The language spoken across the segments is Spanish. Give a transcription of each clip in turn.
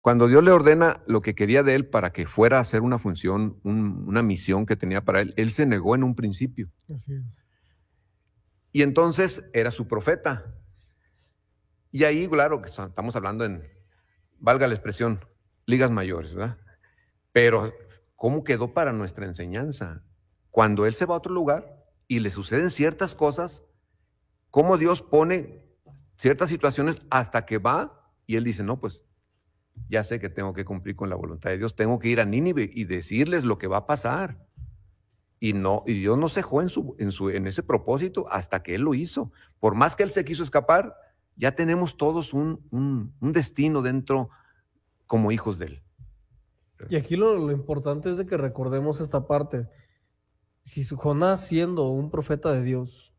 Cuando Dios le ordena lo que quería de él para que fuera a hacer una función, una misión que tenía para él, él se negó en un principio. Así es. Y entonces era su profeta. Y ahí, claro, que estamos hablando en, valga la expresión, ligas mayores, ¿verdad? Pero, ¿cómo quedó para nuestra enseñanza? Cuando él se va a otro lugar y le suceden ciertas cosas, cómo Dios pone ciertas situaciones hasta que va y él dice, no, pues ya sé que tengo que cumplir con la voluntad de Dios, tengo que ir a Nínive y decirles lo que va a pasar. Y no, y Dios no cejó en ese propósito hasta que él lo hizo. Por más que él se quiso escapar, ya tenemos todos un destino dentro como hijos de él. Y aquí lo importante es de que recordemos esta parte. Si Jonás, siendo un profeta de Dios,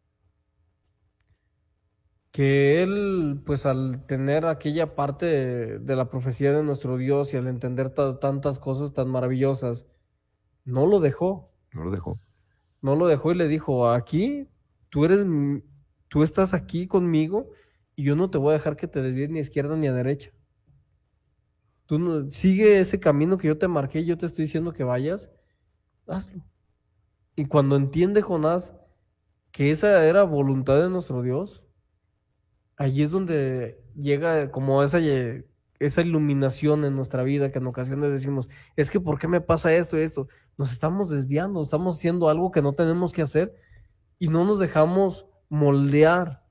que él, pues al tener aquella parte de la profecía de nuestro Dios y al entender tantas cosas tan maravillosas, no lo dejó. No lo dejó. No lo dejó y le dijo, aquí, tú eres, tú estás aquí conmigo y yo no te voy a dejar que te desvíes ni a izquierda ni a derecha. Tú sigue ese camino que yo te marqué, yo te estoy diciendo que vayas, hazlo. Y cuando entiende Jonás que esa era voluntad de nuestro Dios, allí es donde llega como esa iluminación en nuestra vida, que en ocasiones decimos, es que ¿por qué me pasa esto y esto? Nos estamos desviando, estamos haciendo algo que no tenemos que hacer y no nos dejamos moldear.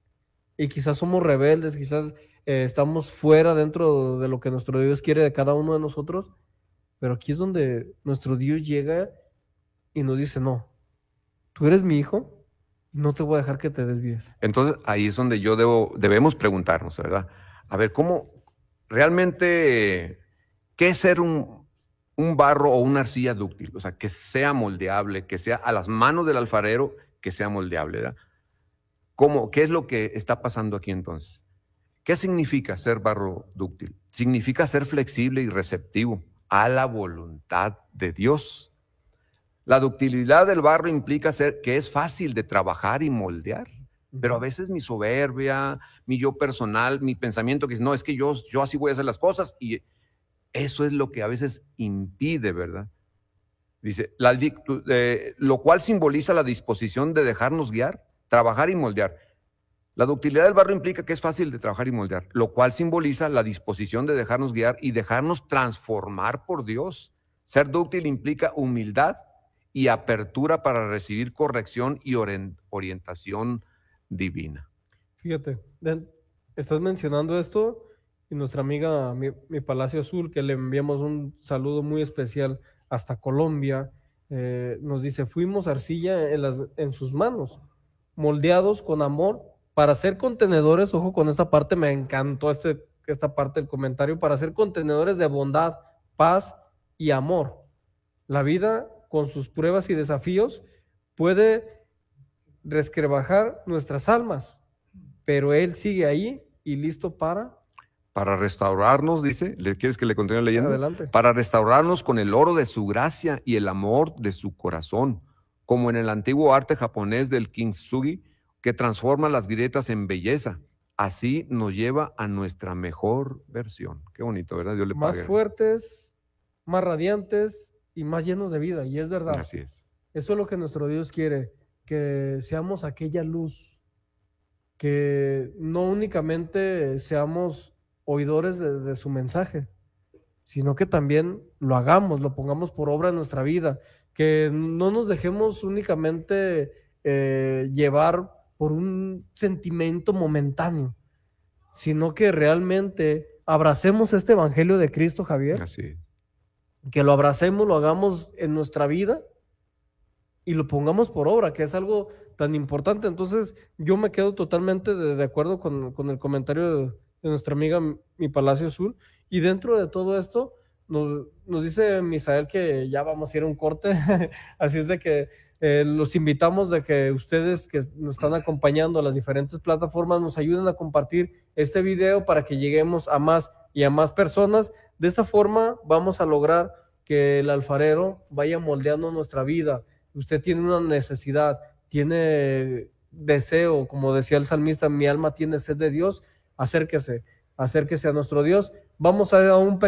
Y quizás somos rebeldes, quizás estamos fuera dentro de lo que nuestro Dios quiere de cada uno de nosotros, pero aquí es donde nuestro Dios llega y nos dice, no, tú eres mi hijo, no te voy a dejar que te desvíes. Entonces ahí es donde debemos preguntarnos, ¿verdad? A ver, ¿cómo realmente, qué es ser un barro o una arcilla dúctil? O sea, que sea moldeable, que sea a las manos del alfarero, que sea moldeable, ¿verdad? ¿Qué es lo que está pasando aquí entonces? ¿Qué significa ser barro dúctil? Significa ser flexible y receptivo a la voluntad de Dios. La ductilidad del barro implica que es fácil de trabajar y moldear, pero a veces mi soberbia, mi yo personal, mi pensamiento que dice, no, es que yo así voy a hacer las cosas, y eso es lo que a veces impide, ¿verdad? Dice, lo cual simboliza la disposición de dejarnos guiar, trabajar y moldear. La ductilidad del barro implica que es fácil de trabajar y moldear, lo cual simboliza la disposición de dejarnos guiar y dejarnos transformar por Dios. Ser dúctil implica humildad y apertura para recibir corrección y orientación divina. Fíjate, estás mencionando esto y nuestra amiga, mi Palacio Azul, que le enviamos un saludo muy especial hasta Colombia, nos dice, fuimos arcilla en sus manos, moldeados con amor para ser contenedores, ojo con esta parte, me encantó esta parte del comentario, para ser contenedores de bondad, paz y amor. La vida, con sus pruebas y desafíos, puede resquebrajar nuestras almas, pero Él sigue ahí y listo para restaurarnos, dice, ¿le quieres que le continúe leyendo? adelante. Para restaurarnos con el oro de su gracia y el amor de su corazón, como en el antiguo arte japonés del kintsugi, que transforma las grietas en belleza. Así nos lleva a nuestra mejor versión. Qué bonito, ¿verdad? Dios le Más pague. fuertes, más radiantes y más llenos de vida. Y es verdad. Así es. Eso es lo que nuestro Dios quiere, que seamos aquella luz, que no únicamente seamos oidores de su mensaje, sino que también lo hagamos, lo pongamos por obra en nuestra vida, que no nos dejemos únicamente llevar por un sentimiento momentáneo, sino que realmente abracemos este evangelio de Cristo, Javier, Así. que lo abracemos, lo hagamos en nuestra vida y lo pongamos por obra, que es algo tan importante. Entonces, yo me quedo totalmente de acuerdo con el comentario de nuestra amiga Mi Palacio Azul. Y dentro de todo esto, nos dice Misael que ya vamos a ir a un corte. Así es de que los invitamos de que ustedes que nos están acompañando a las diferentes plataformas nos ayuden a compartir este video para que lleguemos a más y a más personas. De esta forma vamos a lograr que el alfarero vaya moldeando nuestra vida. Usted tiene una necesidad, tiene deseo, como decía el salmista, mi alma tiene sed de Dios, acérquese a nuestro Dios, vamos a un